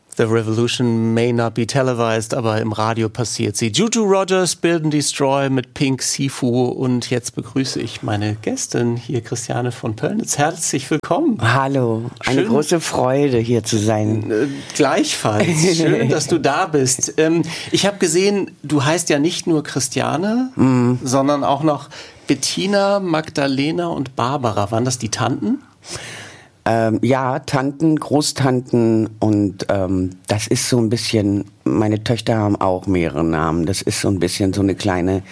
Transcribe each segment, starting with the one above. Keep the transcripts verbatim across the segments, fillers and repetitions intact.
The revolution may not be televised, aber im Radio passiert sie. Juju Rogers, Build and Destroy mit Pink Sifu. Und jetzt begrüße ich meine Gästin hier, Christiane von Pöllnitz. Herzlich willkommen. Hallo, eine Schön, große Freude, hier zu sein. Äh, gleichfalls. Schön, dass du da bist. Ähm, ich habe gesehen, du heißt ja nicht nur Christiane, mm. sondern auch noch Bettina, Magdalena und Barbara. Waren das die Tanten? Ähm, ja, Tanten, Großtanten und ähm, das ist so ein bisschen, meine Töchter haben auch mehrere Namen, das ist so ein bisschen so eine kleine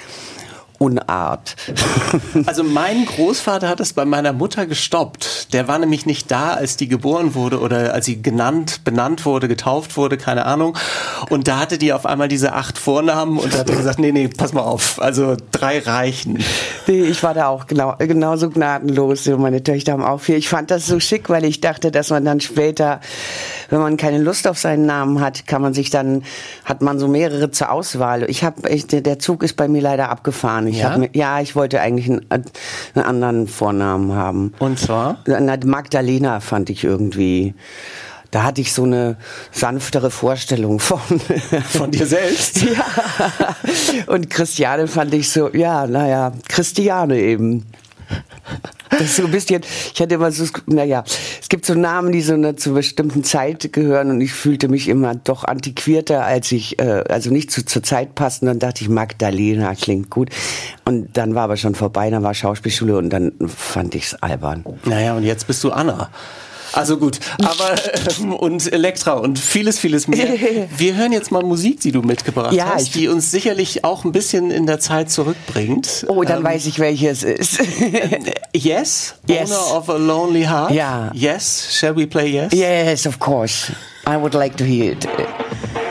Unart. Also mein Großvater hat es bei meiner Mutter gestoppt. Der war nämlich nicht da, als die geboren wurde oder als sie genannt, benannt wurde, getauft wurde, keine Ahnung. Und da hatte die auf einmal diese acht Vornamen und da hat er gesagt, nee, nee, pass mal auf, also drei reichen. Nee, ich war da auch genau, genauso gnadenlos. Meine Töchter haben auch viel. Ich fand das so schick, weil ich dachte, dass man dann später, wenn man keine Lust auf seinen Namen hat, kann man sich dann, hat man so mehrere zur Auswahl. Ich habe, ich, der Zug ist bei mir leider abgefahren. Ich ja? Hab mir, ja, ich wollte eigentlich einen, einen anderen Vornamen haben. Und zwar? Magdalena fand ich irgendwie, da hatte ich so eine sanftere Vorstellung von. Von dir selbst? Ja. Und Christiane fand ich so, ja, naja, Christiane eben. Das ist so ein bisschen, ich hatte immer so, naja, es gibt so Namen, die so eine, zur bestimmten Zeit gehören und ich fühlte mich immer doch antiquierter, als ich, äh, also nicht zu, zur Zeit passen. Dann dachte ich, Magdalena klingt gut. Und dann war aber schon vorbei, dann war Schauspielschule und dann fand ich's albern. Naja, und jetzt bist du Anna. Also gut, aber ähm, und Elektra und vieles, vieles mehr. Wir hören jetzt mal Musik, die du mitgebracht ja, hast, die uns sicherlich auch ein bisschen in der Zeit zurückbringt. Oh, dann ähm, weiß ich, welches ist. Yes? Yes. Owner of a Lonely Heart? Ja. Yes? Shall we play Yes? Yes, of course. I would like to hear it.